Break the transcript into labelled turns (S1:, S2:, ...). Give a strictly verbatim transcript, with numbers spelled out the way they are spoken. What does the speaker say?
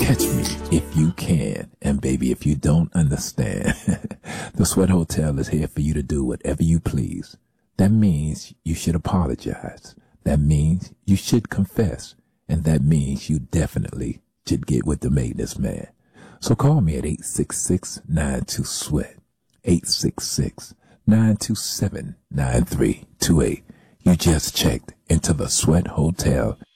S1: Catch me if you can, and baby, if you don't understand, the Sweat Hotel is here for you to do whatever you please. That means you should apologize. That means you should confess. And that means you definitely should get with the maintenance man. So call me at eight six six, nine two, sweat, eight six six, nine two seven, nine three two eight. You just checked into the Sweat Hotel,